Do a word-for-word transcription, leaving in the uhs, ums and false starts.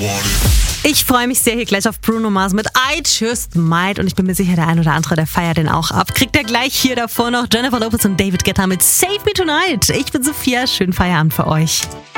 Ich freue mich sehr hier gleich auf Bruno Mars mit I Just Might und ich bin mir sicher, der ein oder andere, der feiert den auch ab. Kriegt er gleich hier davor noch Jennifer Lopez und David Guetta mit Save Me Tonight. Ich bin Sophia, schönen Feierabend für euch.